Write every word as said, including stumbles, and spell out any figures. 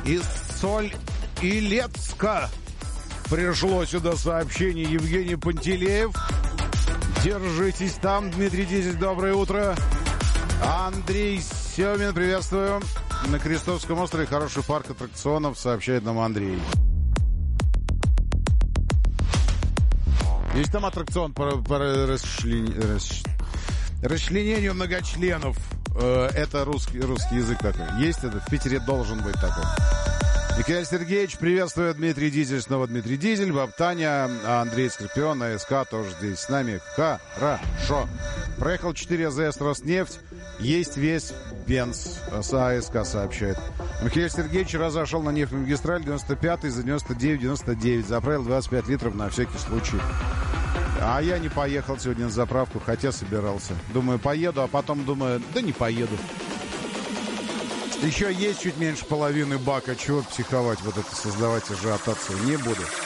Из Соль-Илецка пришло сюда сообщение Евгений Пантелеев. Держитесь там, Дмитрий Дизель, доброе утро. Андрей Семин, приветствую. На Крестовском острове хороший парк аттракционов, сообщает нам Андрей. Есть там аттракцион по, по расчлен... рас... расчленению многочленов. Это русский, русский язык такой. Есть это? В Питере должен быть такой. Михаил Сергеевич, приветствую. Дмитрий Дизель, снова Дмитрий Дизель. Баб Таня, Андрей Скорпион, АСК тоже здесь с нами. Хорошо. Проехал четыре АЗС Роснефть. Есть весь Бенц. С АСК сообщает. Михаил Сергеевич разошел на нефтемагистраль девяносто пятый за девяносто девять девяносто девять. Заправил двадцать пять литров на всякий случай. А я не поехал сегодня на заправку, хотя собирался. Думаю, поеду, а потом думаю, да не поеду. Еще есть чуть меньше половины бака. Чего психовать, вот это создавать ажиотацию? Не буду.